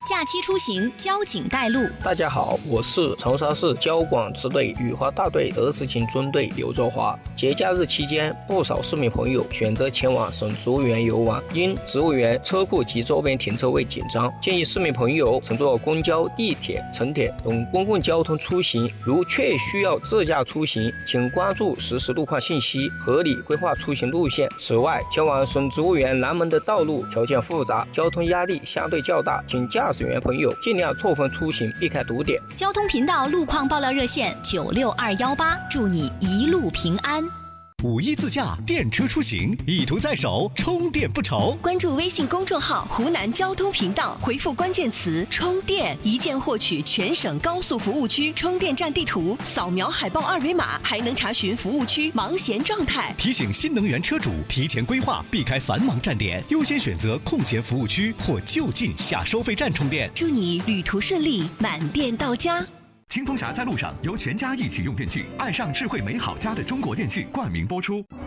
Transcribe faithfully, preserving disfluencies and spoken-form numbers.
假期出行，交警带路。 大家好，我是长沙市交管支队雨花大队二十勤中队刘作华。节假日期间，不少市民朋友选择前往省植物园游玩，因植物园车库及周边停车位紧张，建议市民朋友乘坐公交、地铁、城铁等公共交通出行，如确需要自驾出行，请关注实时路况信息，合理规划出行路线。此外，前往省植物园南门的道路条件复杂，交通压力相对较大，请驾驶员朋友尽量错峰出行，避开堵点。 交通频道路况爆料热线九六二幺八，祝你一路平安。 五一自驾，电车出行，一图在手，充电不愁。 关注微信公众号湖南交通频道，回复关键词充电，一键获取全省高速服务区充电站地图，扫描海报二维码，还能查询服务区忙闲状态。 提醒新能源车主提前规划，避开繁忙站点，优先选择空闲服务区或就近下收费站充电。 祝你旅途顺利，满电到家。 清风侠在路上由全家一起用电器，爱上智慧美好家的中国电器冠名播出。